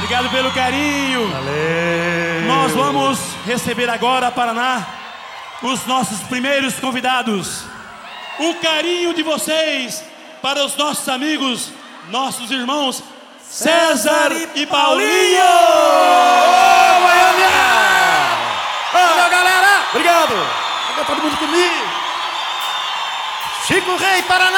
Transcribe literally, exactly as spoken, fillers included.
Obrigado pelo carinho. Valeu. Nós vamos receber agora, Paraná, os nossos primeiros convidados. O carinho de vocês para os nossos amigos, nossos irmãos César, César e, e Paulinho! Ô, Goiânia! Valeu, galera! Obrigado! Fica todo mundo comigo! Chico Rei, Paraná!